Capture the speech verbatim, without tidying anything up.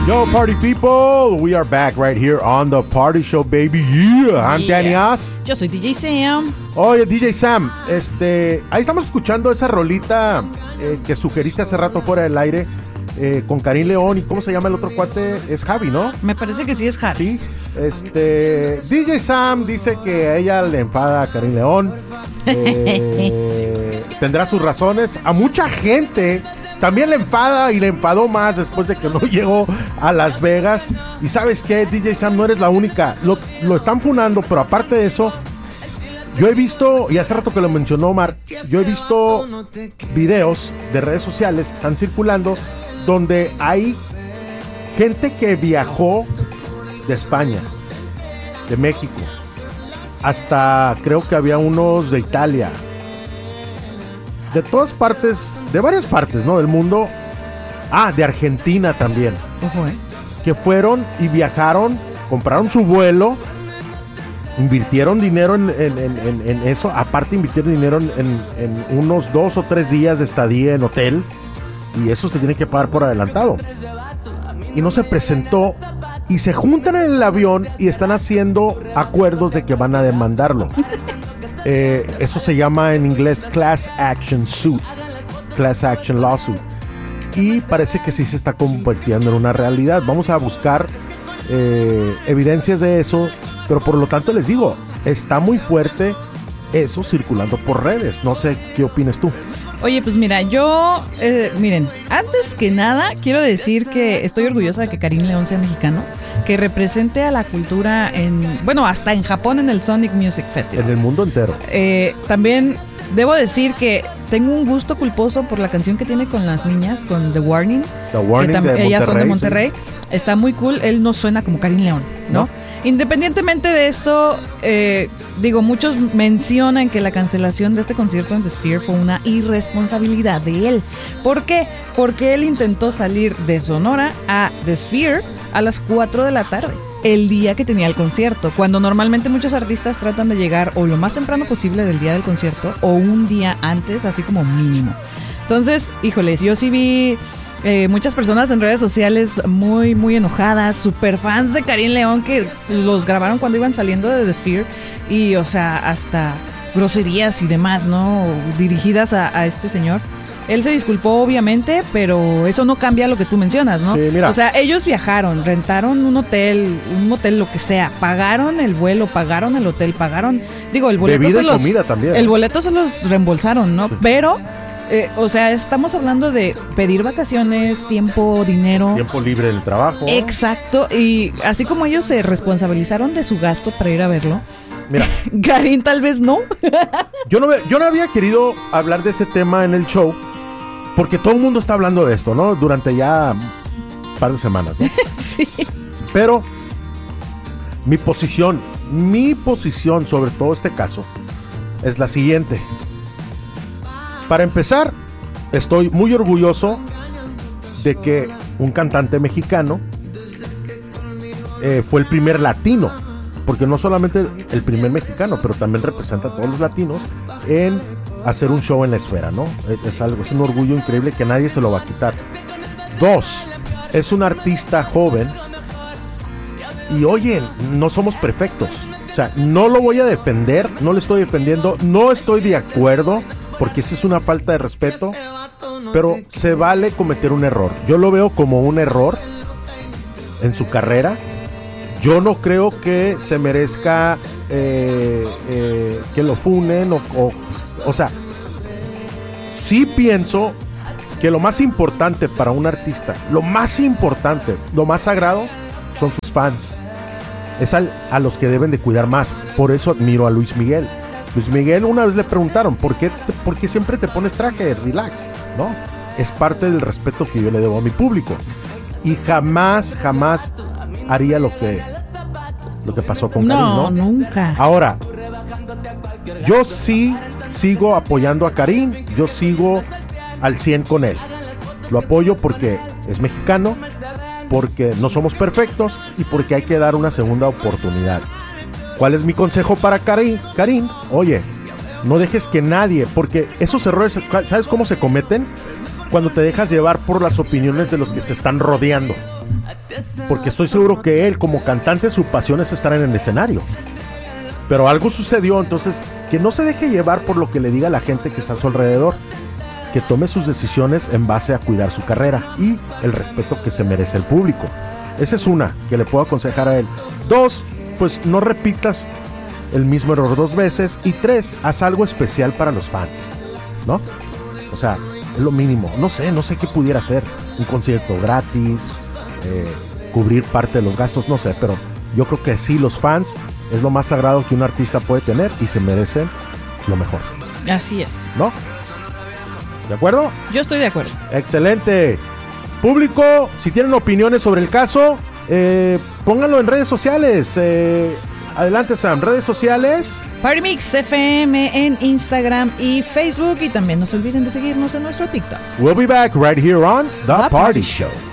Yo, party people, we are back right here on the Party Show, baby. Yeah, I'm Yeah. Danny Oz. Yo soy D J Sam. Oye, D J Sam, este, ahí estamos escuchando esa rolita eh, que sugeriste hace rato fuera del aire eh, con Karim León y ¿cómo se llama el otro cuate? Es Javi, ¿no? Me parece que sí es Harry. Sí. Este, D J Sam dice que a ella le enfada a Karim León. Eh, tendrá sus razones. A mucha gente también le enfada y le enfadó más después de que no llegó a Las Vegas. Y ¿sabes qué? D J Sam, no eres la única. Lo, lo están funando, pero aparte de eso, yo he visto, y hace rato que lo mencionó Omar, yo he visto videos de redes sociales que están circulando donde hay gente que viajó de España, de México, hasta creo que había unos de Italia, de todas partes, de varias partes, ¿no? Del mundo. Ah, de Argentina también. Ojo, ¿eh? Que fueron y viajaron, compraron su vuelo, invirtieron dinero en, en, en, en, en eso. Aparte invirtieron dinero en, en, en unos dos o tres días de estadía en hotel. Y eso se tiene que pagar por adelantado. Y no se presentó. Y se juntan en el avión y están haciendo acuerdos de que van a demandarlo. Eh, eso se llama en inglés Class Action Suit, Class Action Lawsuit, y parece que sí se está convirtiendo en una realidad. Vamos a buscar eh, evidencias de eso, pero por lo tanto les digo, está muy fuerte eso circulando por redes. No sé qué opinas tú. Oye, pues mira, yo, eh, miren, antes que nada, quiero decir que estoy orgullosa de que Karim León sea mexicano, que represente a la cultura en, bueno, hasta en Japón en el Sonic Music Festival. En el mundo entero. Eh, también debo decir que tengo un gusto culposo por la canción que tiene con las niñas, con The Warning. The Warning, que tam- de ellas son de Monterrey, Monterrey. Sí. Está muy cool, él no suena como Karim León, ¿no? ¿No? Independientemente de esto, eh, digo, muchos mencionan que la cancelación de este concierto en The Sphere fue una irresponsabilidad de él. ¿Por qué? Porque él intentó salir de Sonora a The Sphere a las cuatro de la tarde, el día que tenía el concierto, cuando normalmente muchos artistas tratan de llegar o lo más temprano posible del día del concierto o un día antes, así como mínimo. Entonces, híjoles, yo sí vi... Eh, muchas personas en redes sociales muy, muy enojadas, super fans de Karim León que los grabaron cuando iban saliendo de The Sphere y, o sea, hasta groserías y demás, ¿no? Dirigidas a, a este señor. Él se disculpó, obviamente, pero eso no cambia lo que tú mencionas, ¿no? Sí, mira. O sea, ellos viajaron, rentaron un hotel, un hotel, lo que sea, pagaron el vuelo, pagaron el hotel, pagaron, digo, el boleto Bebida se y los, comida también. el boleto se los reembolsaron, ¿no? Sí. Pero Eh, o sea, estamos hablando de pedir vacaciones, tiempo, dinero. Tiempo libre del trabajo. Exacto, y así como ellos se responsabilizaron de su gasto para ir a verlo, Mira, Karim tal vez no. yo no, ve- yo no había querido hablar de este tema en el show porque todo el mundo está hablando de esto, ¿no? Durante ya un par de semanas, ¿no? Sí. Pero mi posición, mi posición sobre todo este caso es la siguiente. Para empezar, estoy muy orgulloso de que un cantante mexicano eh, fue el primer latino, porque no solamente el primer mexicano, pero también representa a todos los latinos en hacer un show en la esfera, ¿no? Es, es algo, es un orgullo increíble que nadie se lo va a quitar. Dos, es un artista joven y oye, no somos perfectos. O sea, no lo voy a defender, no le estoy defendiendo, no estoy de acuerdo, porque esa es una falta de respeto, pero se vale cometer un error. Yo lo veo como un error en su carrera. Yo no creo que se merezca eh, eh, que lo funen o, o, o sea, sí pienso que lo más importante para un artista, lo más importante, lo más sagrado, son sus fans. Es al, a los que deben de cuidar más. Por eso admiro a Luis Miguel. Luis Miguel, una vez le preguntaron, ¿por qué, te, ¿por qué siempre te pones traje? Relax, ¿no? Es parte del respeto que yo le debo a mi público. Y jamás, jamás haría lo que, lo que pasó con Karim, No, ¿no? nunca. Ahora, yo sí sigo apoyando a Karim, yo sigo al cien con él. Lo apoyo porque es mexicano, porque no somos perfectos y porque hay que dar una segunda oportunidad. ¿Cuál es mi consejo para Karim? Karim, oye, no dejes que nadie, porque esos errores, ¿sabes cómo se cometen? Cuando te dejas llevar por las opiniones de los que te están rodeando. porque estoy seguro que él como cantante su pasión es estar en el escenario. Pero algo sucedió, entonces que no se deje llevar por lo que le diga la gente que está a su alrededor, que tome sus decisiones en base a cuidar su carrera y el respeto que se merece el público. Esa es una que le puedo aconsejar a él. Dos, pues no repitas el mismo error dos veces. Y tres, haz algo especial para los fans, ¿no? O sea, es lo mínimo. No sé, no sé qué pudiera hacer. Un concierto gratis, eh, cubrir parte de los gastos, no sé, pero yo creo que sí, los fans es lo más sagrado que un artista puede tener y se merecen lo mejor. Así es. ¿No? ¿De acuerdo? Yo estoy de acuerdo. Excelente. Público, si tienen opiniones sobre el caso, eh, pónganlo en redes sociales. Eh, adelante, Sam. Redes sociales. Party Mix F M en Instagram y Facebook. Y también no se olviden de seguirnos en nuestro TikTok. We'll be back right here on The, The Party, Party Show.